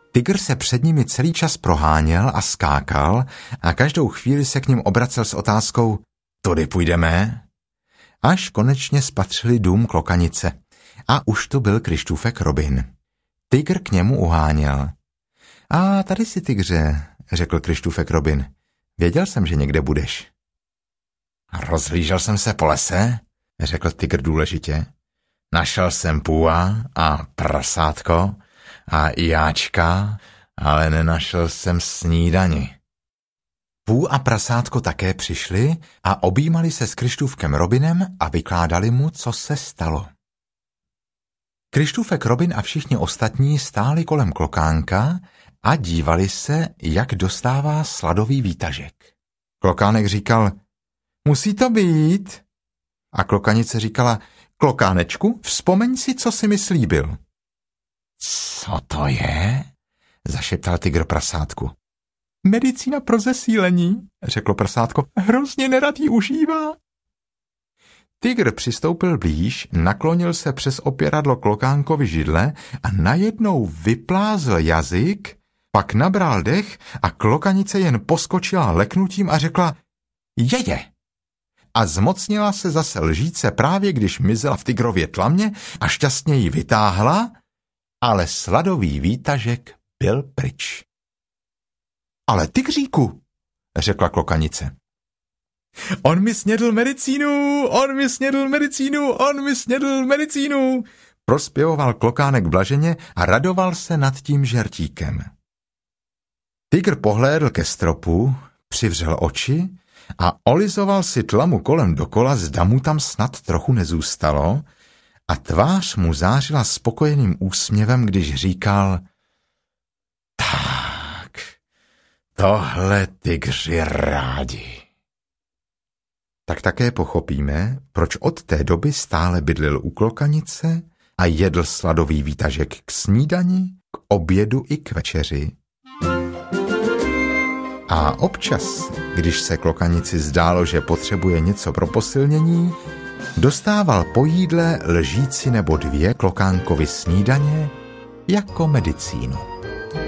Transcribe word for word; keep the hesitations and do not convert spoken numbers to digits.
Tygr se před nimi celý čas proháněl a skákal a každou chvíli se k ním obracel s otázkou: tudy půjdeme? Až konečně spatřili dům klokanice a už to byl Kryštůfek Robin. Tygr k němu uháněl. A tady si, tygře, řekl Kryštůfek Robin. Věděl jsem, že někde budeš. Rozhlížel jsem se po lese, řekl tygr důležitě. Našel jsem půva a prasátko a i jáčka, ale nenašel jsem snídani. Pů a prasátko také přišli a objímali se s Kryštůfkem Robinem a vykládali mu, co se stalo. Kryštůfek Robin a všichni ostatní stáli kolem klokánka a dívali se, jak dostává sladový výtažek. Klokánek říkal: musí to být. A klokanice říkala: klokánečku, vzpomeň si, co jsi mi slíbil. Co to je? Zašeptal tygr prasátku. Medicína pro zesílení, řeklo prasátko, hrozně nerad ji užívá. Tygr přistoupil blíž, naklonil se přes opěradlo klokánkovi židle a najednou vyplázl jazyk, pak nabral dech a klokanice jen poskočila leknutím a řekla: jeje! A zmocnila se zase lžíce právě, když mizela v tygrově tlamě a šťastně ji vytáhla, ale sladový výtažek byl pryč. Ale tygříku, řekla klokanice. On mi snědl medicínu, on mi snědl medicínu, on mi snědl medicínu, prospěvoval klokánek blaženě a radoval se nad tím žertíkem. Tygr pohlédl ke stropu, přivřel oči a olizoval si tlamu kolem dokola, zda mu tam snad trochu nezůstalo, a tvář mu zářila spokojeným úsměvem, když říkal: tak, tohle tygři rádi. Tak také pochopíme, proč od té doby stále bydlel u klokanice a jedl sladový výtažek k snídani, k obědu i k večeři. A občas, když se klokanici zdálo, že potřebuje něco pro posilnění, dostával po jídle lžíci nebo dvě klokánkovi snídaně jako medicínu.